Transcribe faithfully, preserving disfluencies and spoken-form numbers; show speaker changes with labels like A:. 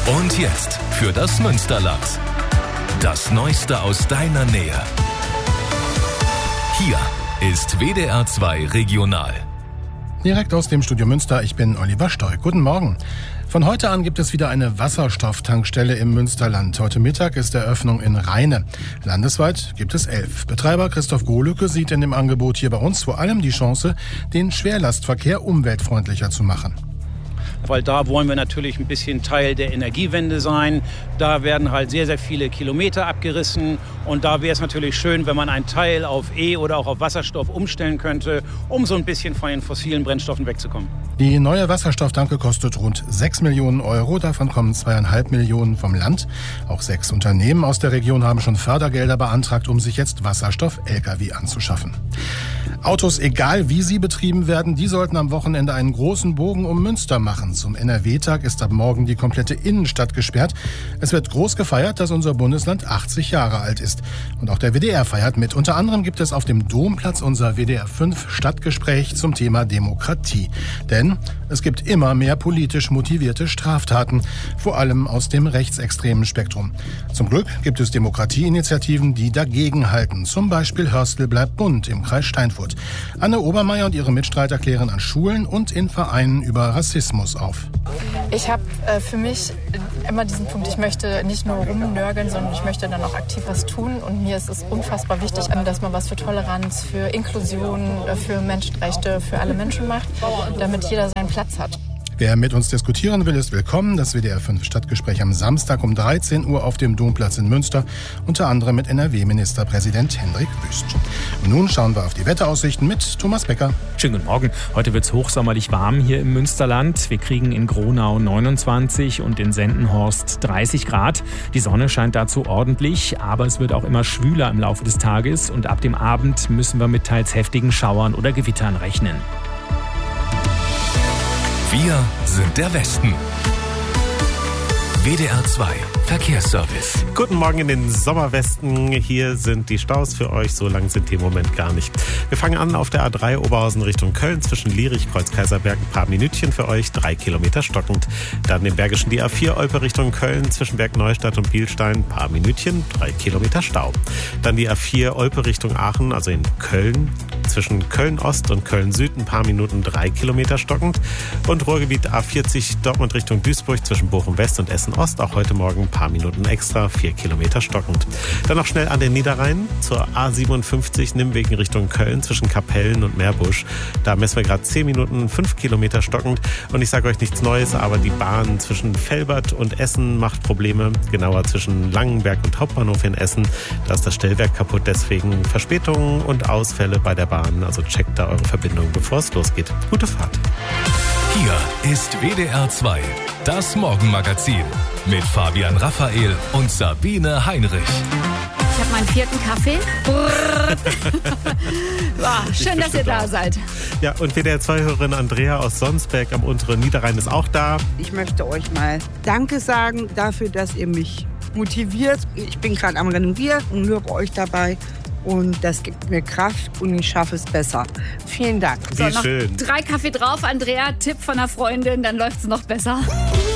A: Und jetzt für das Münsterland. Das Neueste aus deiner Nähe. Hier ist W D R zwei Regional.
B: Direkt aus dem Studio Münster, ich bin Oliver Stoll. Guten Morgen. Von heute an gibt es wieder eine Wasserstofftankstelle im Münsterland. Heute Mittag ist Eröffnung in Rheine. Landesweit gibt es elf. Betreiber Christoph Gohlücke sieht in dem Angebot hier bei uns vor allem die Chance, den Schwerlastverkehr umweltfreundlicher zu machen.
C: Weil da wollen wir natürlich ein bisschen Teil der Energiewende sein. Da werden halt sehr, sehr viele Kilometer abgerissen. Und da wäre es natürlich schön, wenn man einen Teil auf E- oder auch auf Wasserstoff umstellen könnte, um so ein bisschen von den fossilen Brennstoffen wegzukommen.
B: Die neue Wasserstofftanke kostet rund sechs Millionen Euro. Davon kommen zweieinhalb Millionen vom Land. Auch sechs Unternehmen aus der Region haben schon Fördergelder beantragt, um sich jetzt Wasserstoff-L K W anzuschaffen. Autos, egal wie sie betrieben werden, die sollten am Wochenende einen großen Bogen um Münster machen. Zum N R W-Tag ist ab morgen die komplette Innenstadt gesperrt. Es wird groß gefeiert, dass unser Bundesland achtzig Jahre alt ist. Und auch der W D R feiert mit. Unter anderem gibt es auf dem Domplatz unser W D R fünf Stadtgespräch zum Thema Demokratie. Denn es gibt immer mehr politisch motivierte Straftaten, vor allem aus dem rechtsextremen Spektrum. Zum Glück gibt es Demokratieinitiativen, die dagegenhalten. Zum Beispiel Hörstel bleibt bunt im Kreis Steinfurt. Anne Obermeier und ihre Mitstreiter klären an Schulen und in Vereinen über Rassismus auf.
D: Ich habe äh, für mich immer diesen Punkt, ich möchte nicht nur rumnörgeln, sondern ich möchte dann auch aktiv was tun. Und mir ist es unfassbar wichtig, dass man was für Toleranz, für Inklusion, für Menschenrechte, für alle Menschen macht, damit jeder seinen Platz hat.
B: Wer mit uns diskutieren will, ist willkommen. Das W D R fünf Stadtgespräch am Samstag um dreizehn Uhr auf dem Domplatz in Münster, unter anderem mit N R W-Ministerpräsident Hendrik Wüst. Und nun schauen wir auf die Wetteraussichten mit Thomas Becker.
E: Schönen guten Morgen. Heute wird es hochsommerlich warm hier im Münsterland. Wir kriegen in Gronau neunundzwanzig und in Sendenhorst dreißig Grad. Die Sonne scheint dazu ordentlich, aber es wird auch immer schwüler im Laufe des Tages und ab dem Abend müssen wir mit teils heftigen Schauern oder Gewittern rechnen.
A: Wir sind der Westen. W D R zwei Verkehrsservice.
F: Guten Morgen in den Sommerwesten. Hier sind die Staus für euch. So lang sind die im Moment gar nicht. Wir fangen an auf der A drei Oberhausen Richtung Köln zwischen Lierich, Kreuz Kaiserberg. Ein paar Minütchen für euch. Drei Kilometer stockend. Dann den Bergischen die A vier Olpe Richtung Köln zwischen Bergneustadt und Bielstein. Ein paar Minütchen. Drei Kilometer Stau. Dann die A vier Olpe Richtung Aachen, also in Köln. Zwischen Köln-Ost und Köln-Süd ein paar Minuten, drei Kilometer stockend. Und Ruhrgebiet A vierzig Dortmund Richtung Duisburg zwischen Bochum-West und Essen-Ost. Auch heute Morgen ein paar Minuten extra, vier Kilometer stockend. Dann noch schnell an den Niederrhein zur A siebenundfünfzig Nimwegen Richtung Köln zwischen Kapellen und Meerbusch. Da messen wir gerade zehn Minuten, fünf Kilometer stockend. Und ich sage euch nichts Neues, aber die Bahn zwischen Velbert und Essen macht Probleme. Genauer zwischen Langenberg und Hauptbahnhof in Essen. Da ist das Stellwerk kaputt, deswegen Verspätungen und Ausfälle bei der Bahn. Also checkt da eure Verbindung, bevor es losgeht. Gute Fahrt.
A: Hier ist W D R zwei, das Morgenmagazin mit Fabian Raphael und Sabine Heinrich.
G: Ich habe meinen vierten Kaffee. Wow, schön, dass ihr da seid.
F: Ja, und W D R zwei-Hörerin Andrea aus Sonsberg am unteren Niederrhein ist auch da.
H: Ich möchte euch mal Danke sagen dafür, dass ihr mich motiviert. Ich bin gerade am Renovieren und höre euch dabei. Und das gibt mir Kraft und ich schaffe es besser. Vielen Dank.
G: So,
F: Wie
G: noch
F: schön.
G: Drei Kaffee drauf, Andrea. Tipp von einer Freundin, dann läuft es noch besser.